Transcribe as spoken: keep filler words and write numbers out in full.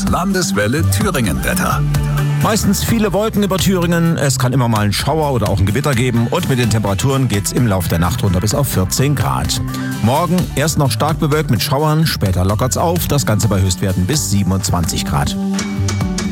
Landeswelle Thüringen-Wetter. Meistens viele Wolken über Thüringen, es kann immer mal einen Schauer oder auch ein Gewitter geben und mit den Temperaturen geht's im Laufe der Nacht runter bis auf vierzehn Grad. Morgen erst noch stark bewölkt mit Schauern, später lockert's auf, das Ganze bei Höchstwerten bis siebenundzwanzig Grad.